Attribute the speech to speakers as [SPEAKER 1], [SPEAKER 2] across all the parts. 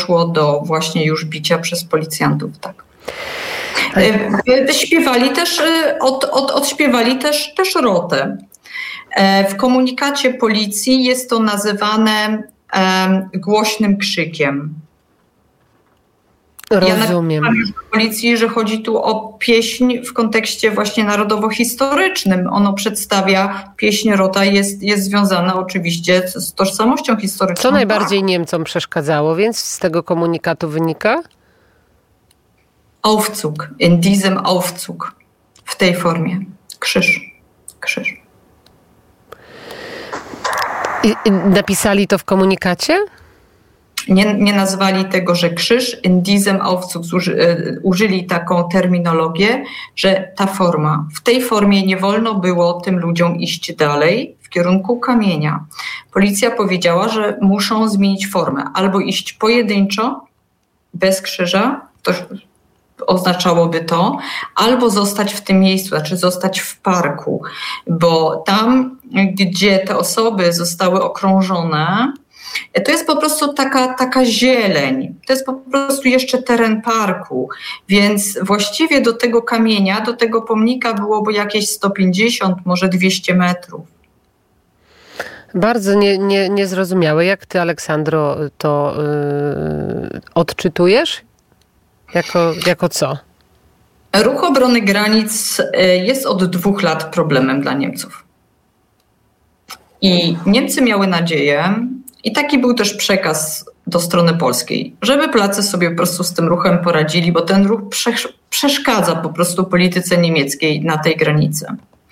[SPEAKER 1] doszło do właśnie już bicia przez policjantów, tak. Śpiewali też, odśpiewali też rotę. W komunikacie policji jest to nazywane głośnym krzykiem.
[SPEAKER 2] Rozumiem.
[SPEAKER 1] Ja napisałam w policji, że chodzi tu o pieśń w kontekście właśnie narodowo-historycznym. Ono przedstawia, pieśń rota jest związana oczywiście z tożsamością historyczną.
[SPEAKER 2] Co najbardziej Niemcom przeszkadzało, więc z tego komunikatu wynika?
[SPEAKER 1] Aufzug, in diesem Aufzug, w tej formie. Krzyż.
[SPEAKER 2] I napisali to w komunikacie?
[SPEAKER 1] Nie nazwali tego, że krzyż, in diesem Aufzug, użyli taką terminologię, że ta forma, w tej formie nie wolno było tym ludziom iść dalej w kierunku kamienia. Policja powiedziała, że muszą zmienić formę, albo iść pojedynczo, bez krzyża, to oznaczałoby to, albo zostać w tym miejscu, znaczy zostać w parku, bo tam, gdzie te osoby zostały okrążone, to jest po prostu taka zieleń, to jest po prostu jeszcze teren parku, więc właściwie do tego kamienia, do tego pomnika byłoby jakieś 150, może 200 metrów.
[SPEAKER 2] Bardzo niezrozumiałe. Jak ty, Aleksandro, to odczytujesz? Jako co?
[SPEAKER 1] Ruch obrony granic jest od 2 lat problemem dla Niemców. I Niemcy miały nadzieję, i taki był też przekaz do strony polskiej, żeby Polacy sobie po prostu z tym ruchem poradzili, bo ten ruch przeszkadza po prostu polityce niemieckiej na tej granicy.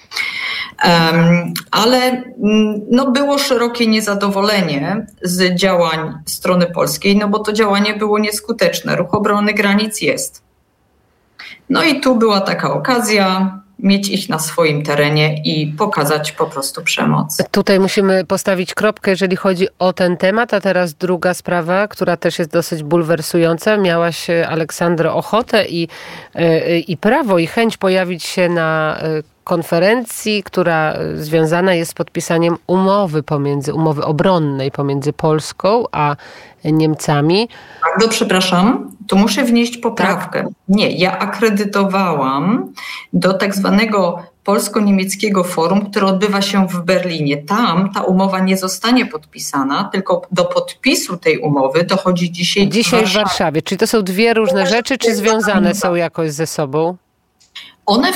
[SPEAKER 1] Ale było szerokie niezadowolenie z działań strony polskiej, bo to działanie było nieskuteczne. Ruch obrony granic jest. I tu była taka okazja mieć ich na swoim terenie i pokazać po prostu przemoc.
[SPEAKER 2] Tutaj musimy postawić kropkę, jeżeli chodzi o ten temat, a teraz druga sprawa, która też jest dosyć bulwersująca. Miałaś, Aleksandro, ochotę i prawo i chęć pojawić się na konferencji, która związana jest z podpisaniem umowy obronnej pomiędzy Polską a Niemcami.
[SPEAKER 1] Bardzo przepraszam, tu muszę wnieść poprawkę. Tak? Nie, ja akredytowałam do tak zwanego polsko-niemieckiego forum, które odbywa się w Berlinie. Tam ta umowa nie zostanie podpisana, tylko do podpisu tej umowy dochodzi dzisiaj
[SPEAKER 2] w Warszawie. Czyli to są dwie różne rzeczy, czy związane są jakoś ze sobą?
[SPEAKER 1] One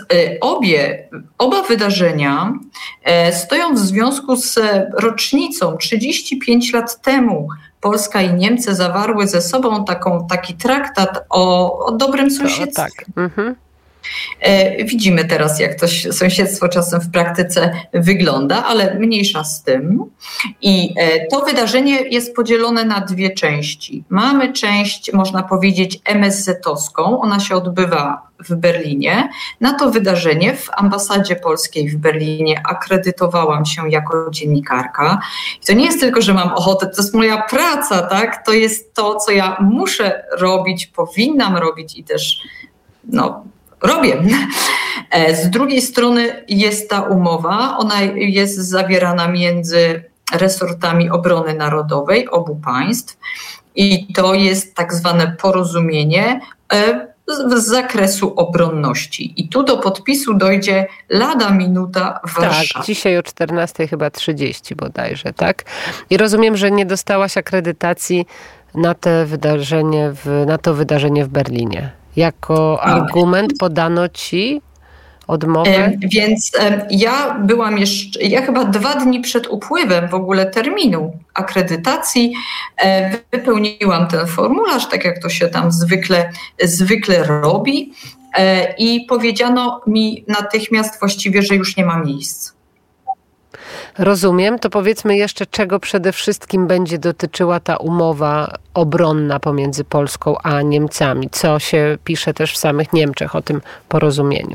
[SPEAKER 1] oba wydarzenia stoją w związku z rocznicą. 35 lat temu Polska i Niemcy zawarły ze sobą taki traktat o dobrym sąsiedztwie. Tak. Mhm. Widzimy teraz, jak to sąsiedztwo czasem w praktyce wygląda, ale mniejsza z tym. I to wydarzenie jest podzielone na 2 części. Mamy część, można powiedzieć, MSZ-owską. Ona się odbywa w Berlinie. Na to wydarzenie w ambasadzie polskiej w Berlinie akredytowałam się jako dziennikarka. I to nie jest tylko, że mam ochotę, to jest moja praca, tak? To jest to, co ja muszę robić, powinnam robić i też robię. Z drugiej strony jest ta umowa, ona jest zawierana między resortami obrony narodowej obu państw i to jest tak zwane porozumienie z zakresu obronności. I tu do podpisu dojdzie lada minuta w Warszawie.
[SPEAKER 2] Tak, dzisiaj o 14 chyba 30 bodajże, tak? I rozumiem, że nie dostałaś akredytacji na to wydarzenie w Berlinie. Jako argument podano ci odmowę?
[SPEAKER 1] Więc ja chyba 2 dni przed upływem w ogóle terminu akredytacji wypełniłam ten formularz, tak jak to się tam zwykle robi i powiedziano mi natychmiast właściwie, że już nie ma miejsc.
[SPEAKER 2] Rozumiem. To powiedzmy jeszcze, czego przede wszystkim będzie dotyczyła ta umowa obronna pomiędzy Polską a Niemcami. Co się pisze też w samych Niemczech o tym porozumieniu?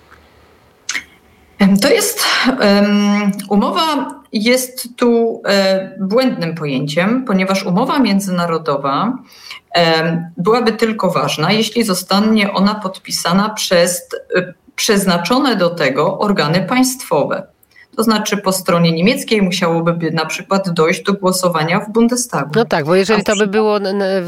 [SPEAKER 1] To jest umowa jest tu błędnym pojęciem, ponieważ umowa międzynarodowa byłaby tylko ważna, jeśli zostanie ona podpisana przez przeznaczone do tego organy państwowe. To znaczy po stronie niemieckiej musiałoby na przykład dojść do głosowania w Bundestagu.
[SPEAKER 2] No tak, bo jeżeli to by było